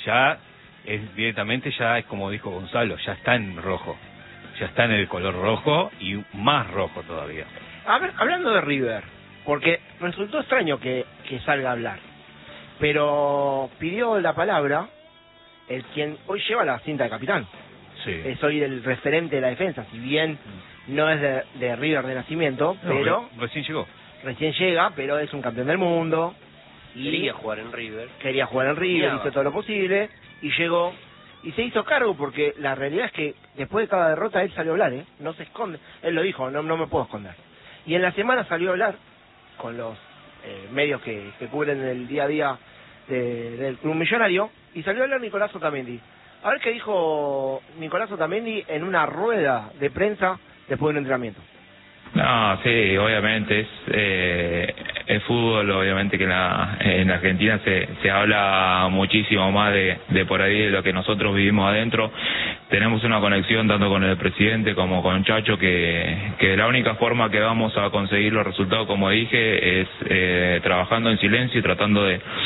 ya es directamente, ya es como dijo Gonzalo, ya está en rojo, ya está en el color rojo y más rojo todavía. A ver, hablando de River, porque resultó extraño que salga a hablar, pero pidió la palabra el quien hoy lleva la cinta de capitán. Sí. Es hoy el referente de la defensa, si bien no es de River de nacimiento, No, pero recién llegó. Recién llega, pero es un campeón del mundo. Y quería jugar en River, hizo todo lo posible y llegó y se hizo cargo, porque la realidad es que después de cada derrota él salió a hablar, no se esconde, él lo dijo, no me puedo esconder. Y en la semana salió a hablar con los medios que cubren el día a día del Club Millonario, y salió a hablar Nicolás Otamendi. A ver qué dijo Nicolás Otamendi en una rueda de prensa después de un entrenamiento. No, sí, obviamente el fútbol, obviamente que en Argentina se habla muchísimo más de por ahí de lo que nosotros vivimos adentro. Tenemos una conexión tanto con el presidente como con Chacho, que la única forma que vamos a conseguir los resultados, como dije, es trabajando en silencio y tratando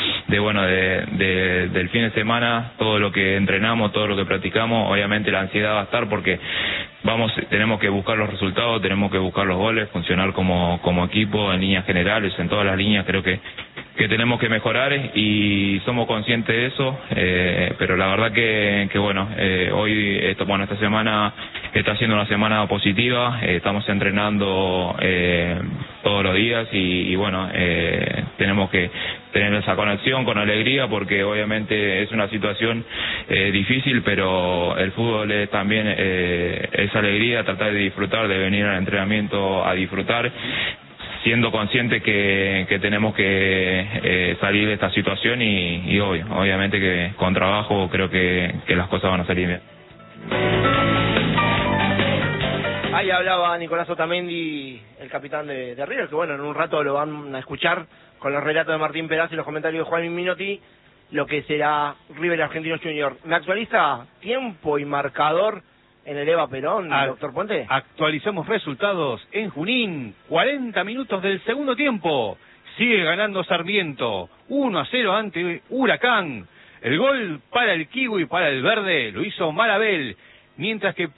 del fin de semana, todo lo que entrenamos, todo lo que practicamos. Obviamente la ansiedad va a estar porque tenemos que buscar los resultados, tenemos que buscar los goles, funcionar como equipo en líneas generales, en todas las líneas creo que tenemos que mejorar y somos conscientes de eso, pero la verdad que bueno, hoy, esta semana está siendo una semana positiva, estamos entrenando todos los días y bueno, tenemos que tener esa conexión con alegría, porque obviamente es una situación difícil, pero el fútbol es también esa alegría, tratar de disfrutar, de venir al entrenamiento a disfrutar, siendo consciente que tenemos que salir de esta situación y obviamente que con trabajo creo que las cosas van a salir bien. Ahí hablaba Nicolás Otamendi, el capitán de River, que bueno, en un rato lo van a escuchar con los relatos de Martín Peraz y los comentarios de Juan Minotti, lo que será River Argentinos Junior. ¿Me actualiza tiempo y marcador en el Eva Perón, doctor Puente? Actualizamos resultados en Junín, 40 minutos del segundo tiempo. Sigue ganando Sarmiento, 1-0 ante Huracán. El gol para el Kiwi y para el Verde lo hizo Marabel, mientras que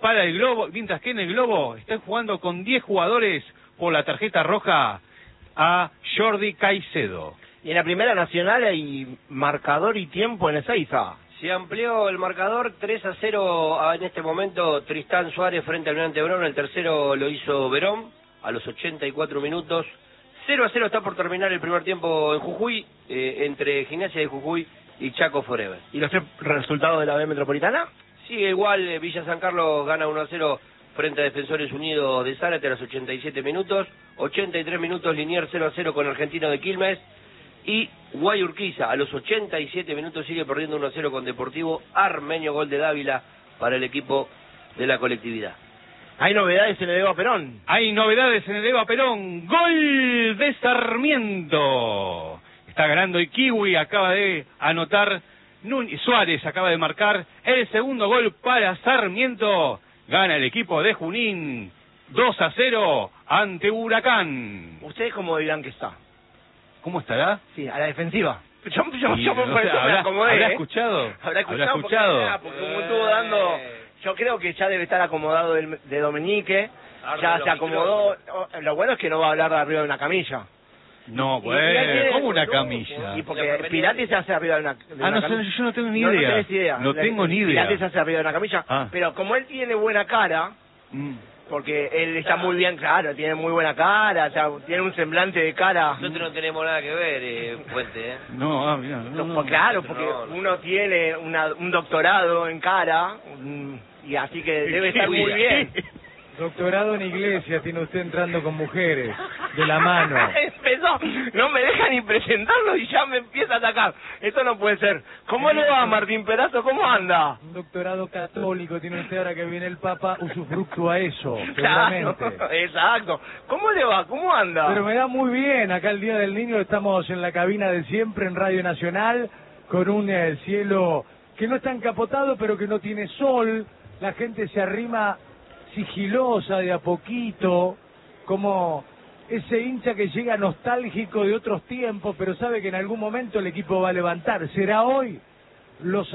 en el Globo están jugando con 10 jugadores por la tarjeta roja a Jordi Caicedo. Y en la Primera Nacional hay marcador y tiempo en Ezeiza. Se amplió el marcador, 3-0 en este momento Tristán Suárez frente al Almirante Brown. El tercero lo hizo Verón a los 84 minutos. 0-0 está por terminar el primer tiempo en Jujuy, entre Gimnasia de Jujuy y Chaco Forever. ¿Y los tres resultados de la B Metropolitana? Sigue igual, Villa San Carlos gana 1-0 frente a Defensores Unidos de Zárate a los 87 minutos. 83 minutos Liniers 0-0 con Argentino de Quilmes. Y Guayurquiza a los 87 minutos sigue perdiendo 1-0 con Deportivo Armenio, gol de Dávila para el equipo de la colectividad. ¿Hay novedades en el Eva Perón? Hay novedades en el Eva Perón, gol de Sarmiento. Está ganando el Kiwi, acaba de anotar, Suárez acaba de marcar el segundo gol para Sarmiento. Gana el equipo de Junín 2-0 ante Huracán. ¿Ustedes cómo dirán que está? ¿Cómo estará? Sí, a la defensiva. Yo por eso me ¿Habrá, acomodé. ¿Habrá escuchado? ¿Habrá escuchado? Porque como estuvo dando... Yo creo que ya debe estar acomodado de Dominique. Ya se acomodó. Lo bueno es que no va a hablar de arriba de una camilla. No, bueno, ¿cómo una camilla? Y porque Pilates se hace arriba de una camilla. Yo no tengo ni idea. No tenés idea. No tengo ni idea. Pilates se hace arriba de una camilla. Pero como él tiene buena cara... Porque él está muy bien, claro, tiene muy buena cara, o sea, tiene un semblante de cara. Nosotros no tenemos nada que ver, Puente, No, mira, no. Claro, porque uno tiene un doctorado en cara, y así que debe estar muy bien. Doctorado en iglesia tiene usted entrando con mujeres, de la mano. Empezó, no me deja ni presentarlo y ya me empieza a atacar. Esto no puede ser. ¿Cómo le va, Martín Perazo? ¿Cómo anda? Un doctorado católico tiene usted ahora que viene el Papa, usufructúa a eso, seguramente. Claro, exacto. ¿Cómo le va? ¿Cómo anda? Pero me da muy bien, acá el Día del Niño estamos en la cabina de siempre en Radio Nacional, con un cielo que no está encapotado, pero que no tiene sol. La gente se arrima sigilosa de a poquito, como ese hincha que llega nostálgico de otros tiempos, pero sabe que en algún momento el equipo va a levantar. ¿Será hoy? Los